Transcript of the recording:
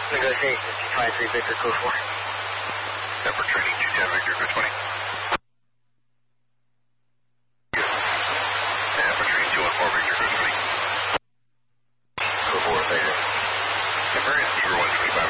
Negotiation, 223 Victor, code 4. Number training 210 Victor.